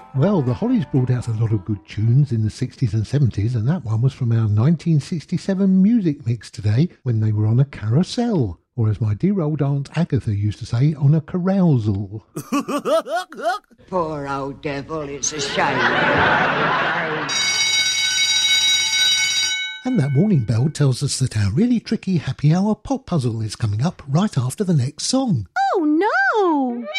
Well, the Hollies brought out a lot of good tunes in the 60s and 70s, and that one was from our 1967 music mix today when they were on a carousel, or as my dear old Aunt Agatha used to say, on a carousel. Poor old devil, it's a shame. And that warning bell tells us that our really tricky happy hour pop puzzle is coming up right after the next song. Oh no!